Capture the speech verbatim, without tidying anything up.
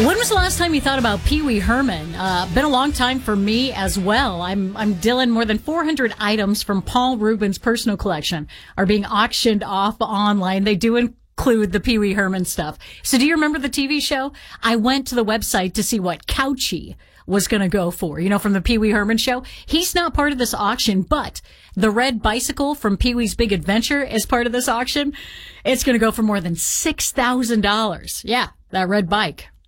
When was the last time you thought about Pee Wee Herman? Uh, been a long time for me as well. I'm, I'm Dylan. More than four hundred items from Paul Rubens' personal collection are being auctioned off online. They do include the Pee Wee Herman stuff. So do you remember the T V show? I went to the website to see what Couchy was going to go for, you know, from the Pee Wee Herman show. He's not part of this auction, but the red bicycle from Pee Wee's Big Adventure is part of this auction. It's going to go for more than six thousand dollars. Yeah, that red bike.